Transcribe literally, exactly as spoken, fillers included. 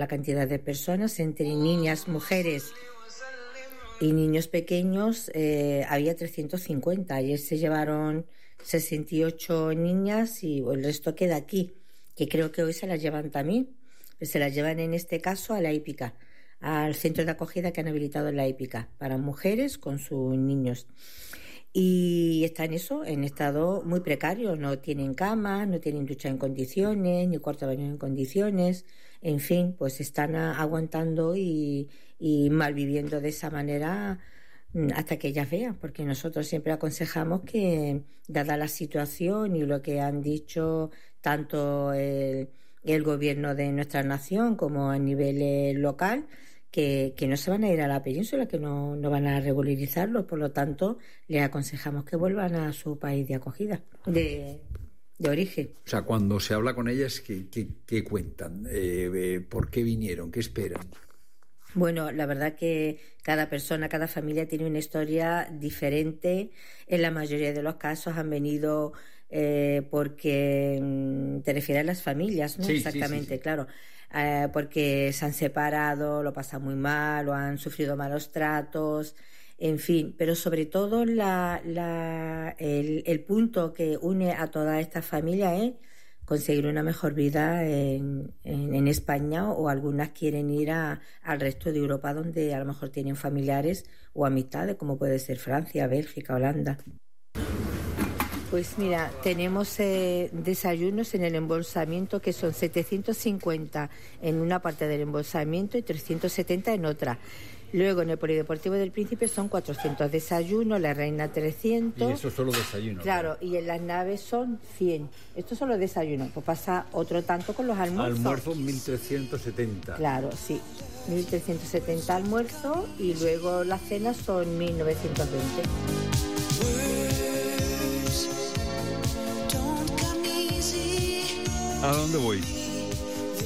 la cantidad de personas, entre niñas, mujeres y niños pequeños, eh, había trescientos cincuenta. Ayer se llevaron sesenta y ocho niñas y el resto queda aquí, que creo que hoy se las llevan también. Se las llevan en este caso a la hípica, al centro de acogida que han habilitado en la hípica, para mujeres con sus niños. Y están eso, en estado muy precario, no tienen camas, no tienen ducha en condiciones, ni cuarto de baño en condiciones, en fin, pues están a, aguantando y, y malviviendo de esa manera hasta que ellas vean, porque nosotros siempre aconsejamos que, dada la situación y lo que han dicho tanto el, el gobierno de nuestra nación como a nivel eh, local, Que, que no se van a ir a la península, que no, no van a regularizarlo, por lo tanto, les aconsejamos que vuelvan a su país de acogida, de, de origen. O sea, cuando se habla con ellas, ¿qué, qué, qué cuentan? Eh, eh, ¿Por qué vinieron? ¿Qué esperan? Bueno, la verdad que cada persona, cada familia tiene una historia diferente. En la mayoría de los casos han venido eh, porque te refieres a las familias, ¿no? Sí, exactamente, sí, sí, sí. claro. Eh, porque se han separado, lo pasan muy mal o han sufrido malos tratos, en fin. Pero sobre todo la, la, el, el punto que une a toda esta familia es conseguir una mejor vida en, en, en España, o algunas quieren ir a, al resto de Europa donde a lo mejor tienen familiares o amistades, como puede ser Francia, Bélgica, Holanda. Pues mira, tenemos eh, desayunos en el embolsamiento que son setecientos cincuenta en una parte del embolsamiento y trescientos setenta en otra. Luego en el Polideportivo del Príncipe son cuatrocientos desayunos, la Reina trescientos. Y eso es solo desayunos. Claro, ¿no? Y en las naves son cien. Estos son los desayunos. Pues pasa otro tanto con los almuerzos. Almuerzo mil trescientos setenta. Claro, sí. mil trescientos setenta almuerzo y luego las cenas son mil novecientos veinte. ¿A dónde voy?